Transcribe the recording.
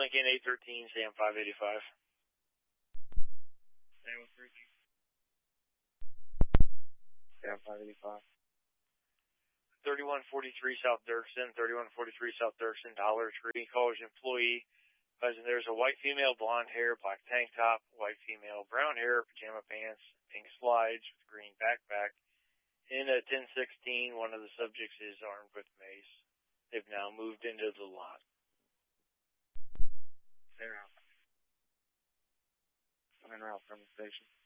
Lincoln 813, Sam 585. Sam 585. 3143 South Dirksen, 3143 South Dirksen, Dollar Tree, college employee. There's a white female, blonde hair, black tank top, white female, brown hair, pajama pants, pink slides with green backpack. In a 1016, one of the subjects is armed with mace. They've now moved into the lot. They're out. I'm en route from the station.